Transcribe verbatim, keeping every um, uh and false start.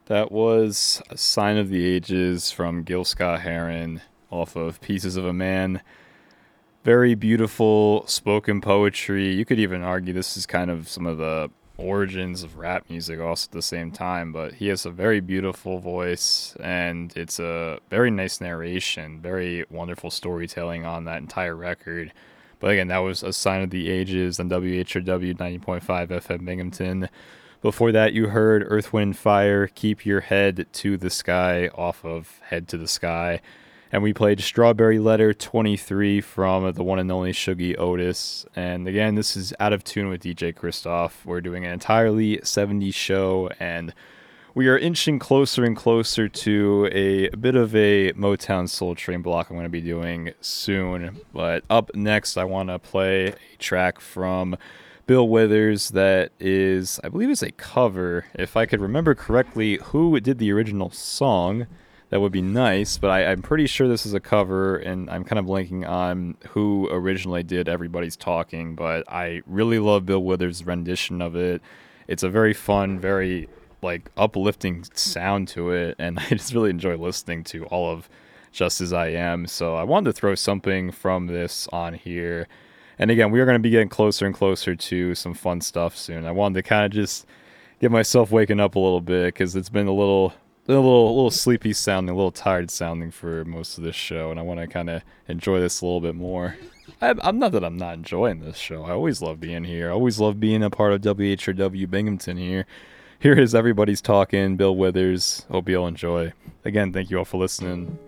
That was A Sign of the Ages from Gil Scott Heron off of Pieces of a Man. Very beautiful spoken poetry. You could even argue this is kind of some of the origins of rap music also at the same time, but he has a very beautiful voice and it's a very nice narration, very wonderful storytelling on that entire record. But again, that was A Sign of the Ages on W H R W ninety point five F M Binghamton. Before that, you heard Earth, Wind, Fire, Keep Your Head to the Sky off of Head to the Sky. And we played Strawberry Letter twenty-three from the one and only Shuggy Otis. And again, this is Out of Tune with D J Christoph. We're doing an entirely seventies show, and we are inching closer and closer to a, a bit of a Motown Soul Train block I'm going to be doing soon. But up next, I want to play a track from Bill Withers that is, I believe it's a cover. If I could remember correctly who did the original song, that would be nice, but I, I'm pretty sure this is a cover, and I'm kind of blanking on who originally did Everybody's Talking, but I really love Bill Withers' rendition of it. It's a very fun, very like uplifting sound to it, and I just really enjoy listening to all of Just As I Am, so I wanted to throw something from this on here. And again, we are going to be getting closer and closer to some fun stuff soon. I wanted to kind of just get myself waking up a little bit because it's been a little, a little, a little sleepy sounding, a little tired sounding for most of this show, and I want to kind of enjoy this a little bit more. I, I'm not that I'm not enjoying this show. I always love being here. I always love being a part of W H R W Binghamton here. Here is Everybody's Talking, Bill Withers. Hope you all enjoy. Again, thank you all for listening.